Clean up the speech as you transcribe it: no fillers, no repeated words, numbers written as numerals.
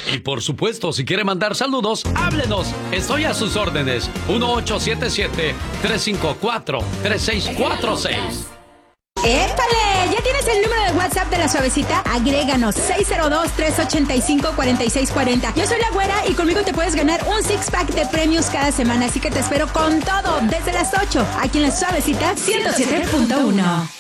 Y por supuesto, si quiere mandar saludos, háblenos. Estoy a sus órdenes. 1877-354-3646. ¡Épale! ¿Ya tienes el número de WhatsApp de La Suavecita? Agréganos 602-385-4640. Yo soy La Güera y conmigo te puedes ganar un six-pack de premios cada semana. Así que te espero con todo desde las 8 aquí en La Suavecita 107.1.